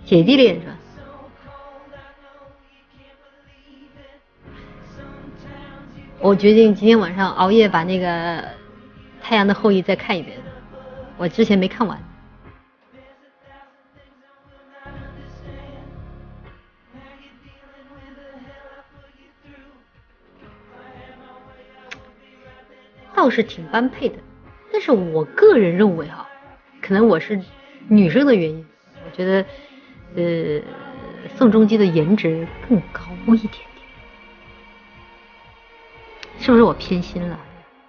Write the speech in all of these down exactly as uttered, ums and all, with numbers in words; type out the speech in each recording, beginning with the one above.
姐弟恋是吧？我决定今天晚上熬夜把那个《太阳的后裔》再看一遍，我之前没看完。倒是挺般配的，但是我个人认为哈，可能我是女生的原因，我觉得呃宋仲基的颜值更高一点点，是不是我偏心了？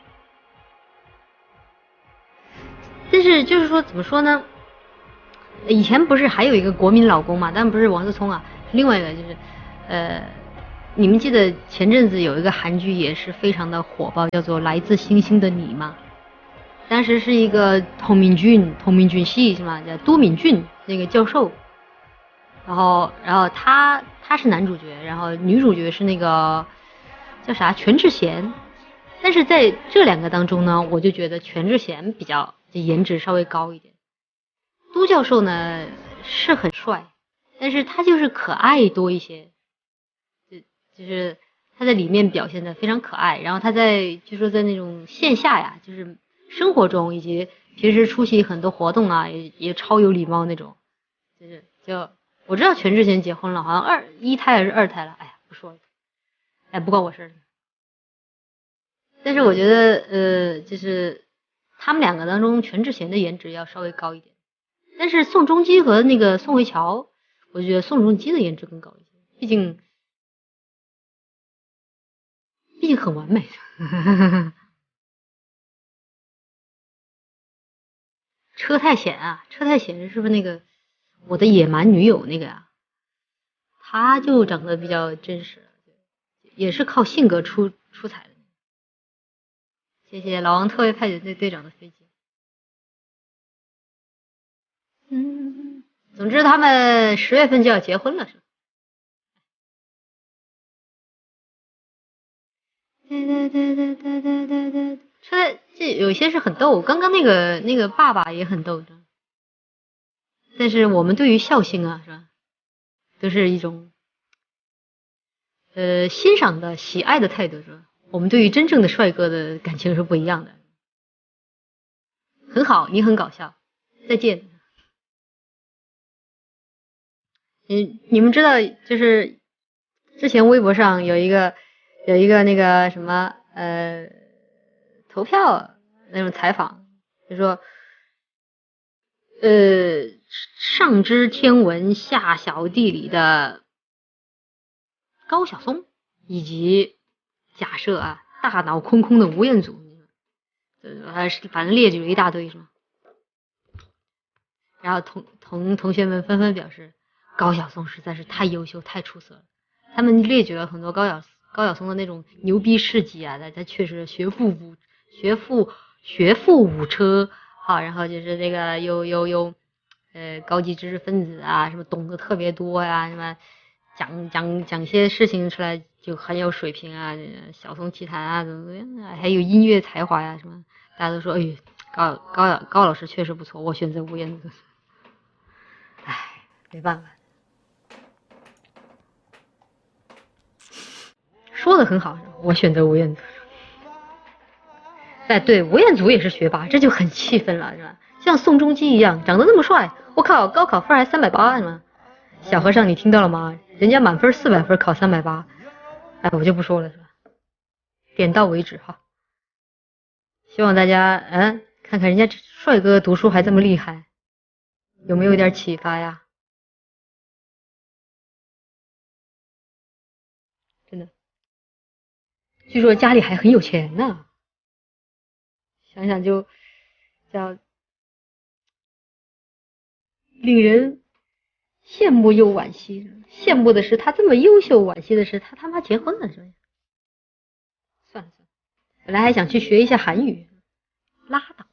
但是就是说怎么说呢，以前不是还有一个国民老公嘛，但不是王思聪啊，另外一个就是呃你们记得前阵子有一个韩剧也是非常的火爆，叫做《来自星星的你》吗？当时是一个童明俊，童明俊系是吗？叫都敏俊那个教授，然后然后他他是男主角，然后女主角是那个叫啥全智贤，但是在这两个当中呢，我就觉得全智贤比较颜值稍微高一点，都教授呢是很帅，但是他就是可爱多一些，就就是他在里面表现的非常可爱，然后他在就说在那种线下呀，就是生活中以及平时出席很多活动啊，也也超有礼貌那种，就是就我知道全智贤结婚了，好像二一胎还是二胎了，哎呀不说了，哎不关我事儿。但是我觉得呃就是他们两个当中全智贤的颜值要稍微高一点，但是宋仲基和那个宋慧乔，我觉得宋仲基的颜值更高一些，毕竟毕竟很完美。车太贤啊，车太贤是不是那个我的野蛮女友那个呀、啊？他就长得比较真实，也是靠性格出出彩的。谢谢老王特别派遣队队长的飞机。嗯，总之他们十月份就要结婚了，是吧？对对对对对对对对，这这有些是很逗，刚刚那个那个爸爸也很逗，但是我们对于孝心啊，是吧，都是一种呃欣赏的、喜爱的态度，是吧？我们对于真正的帅哥的感情是不一样的。很好，你很搞笑，再见。你你们知道，就是之前微博上有一个有一个那个什么呃投票那种采访，就说呃上知天文下晓地理的高晓松，以及假设啊大脑空空的吴彦祖，呃还是反正列举了一大堆是吗？然后同同同学们纷纷表示，高晓松实在是太优秀、太出色了。他们列举了很多高晓高晓松的那种牛逼事迹啊，他他确实学富五学富学富五车，好，然后就是那个有有有呃高级知识分子啊，什么懂得特别多呀、啊，什么讲讲讲些事情出来就很有水平啊，晓松奇谈啊，怎么怎么样，还有音乐才华呀、啊、什么，大家都说哎高高高老师确实不错，我选择吴彦祖。唉，没办法，说的很好，我选择吴彦祖。哎，对，吴彦祖也是学霸，这就很气愤了，是吧？像宋仲基一样，长得那么帅，我靠，高考分还三百八，是吗？小和尚，你听到了吗？人家满分四百分，考三百八，哎，我就不说了，是吧？点到为止哈。希望大家，嗯，看看人家帅哥读书还这么厉害，有没有一点启发呀？真的，据说家里还很有钱呢，想想就叫令人羡慕又惋惜。羡慕的是他这么优秀，惋惜的是他他妈结婚了，是吧？算了算了，本来还想去学一下韩语，拉倒。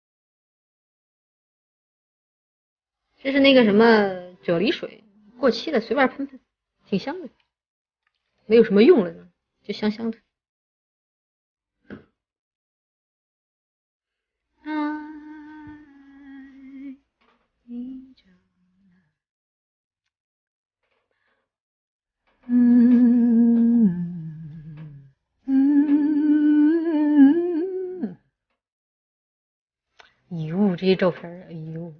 这是那个什么啫喱水，过期的，随便喷喷，挺香的，没有什么用了，就香香的。爱你这些照片，哎呦，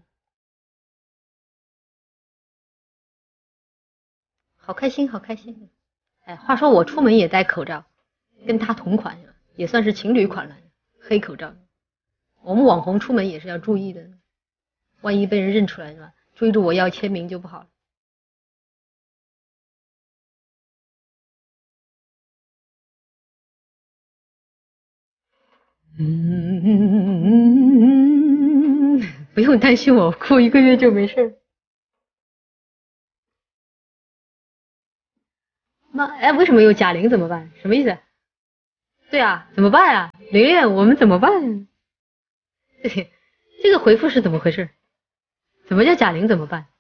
好开心，好开心。哎，话说我出门也戴口罩，跟他同款，也算是情侣款了，黑口罩。我们网红出门也是要注意的，万一被人认出来是吧？追着我要签名就不好了。嗯，不用担心我哭一个月就没事。妈，哎，为什么有贾玲怎么办？什么意思？对啊，怎么办啊？玲玲，我们怎么办？这这个回复是怎么回事？怎么叫贾玲怎么办？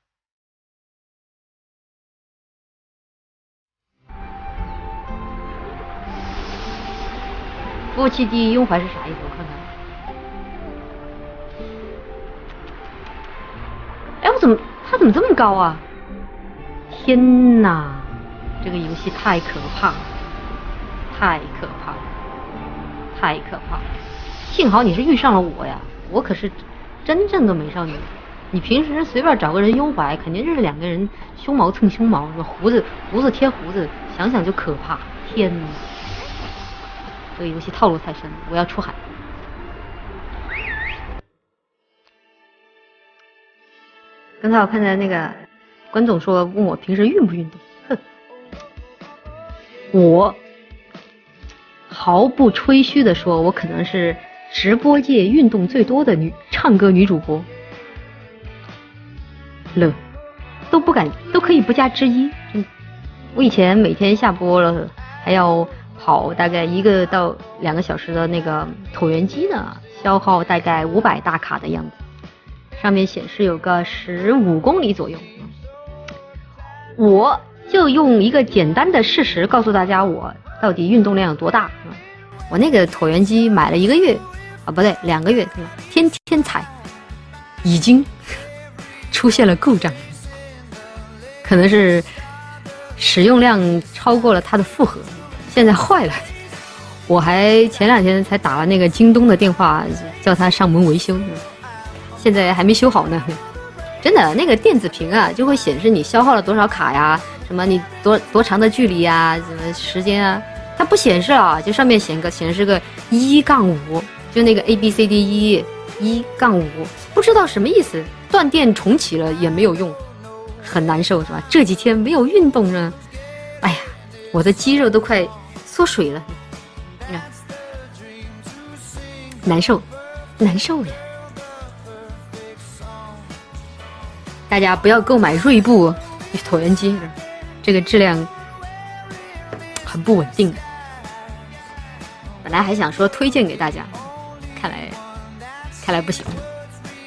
服务器第一拥怀是啥意思？我看看。哎，我怎么他怎么这么高啊？天哪，这个游戏太可怕了，太可怕了，太可怕了！幸好你是遇上了我呀，我可是真正的美少女。你平时随便找个人拥怀，肯定就是两个人胸毛蹭胸毛，什么胡子胡子贴胡子，想想就可怕。天哪，这个游戏套路太深了，我要出海。刚才我看到那个观众说问我平时运不运动，哼，我毫不吹嘘的说，我可能是直播界运动最多的女唱歌女主播了，都不敢都可以不加之一。真的，我以前每天下播了还要跑大概一个到两个小时的那个椭圆机呢，消耗大概五百大卡的样子。上面显示有个十五公里左右，我就用一个简单的事实告诉大家我到底运动量有多大。我那个椭圆机买了一个月啊，不对，两个月，天天踩，已经出现了故障，可能是使用量超过了它的负荷，现在坏了。我还前两天才打了那个京东的电话，叫他上门维修。现在还没修好呢，真的，那个电子屏啊，就会显示你消耗了多少卡呀，什么你多多长的距离呀，什么时间啊，它不显示啊，就上面显个显示个一杠五，就那个 A B C D E 一杠五，不知道什么意思，断电重启了也没有用，很难受是吧？这几天没有运动呢，哎呀，我的肌肉都快缩水了，你看，难受，难受呀。大家不要购买锐步椭圆机，这个质量很不稳定。本来还想说推荐给大家，看来看来不行。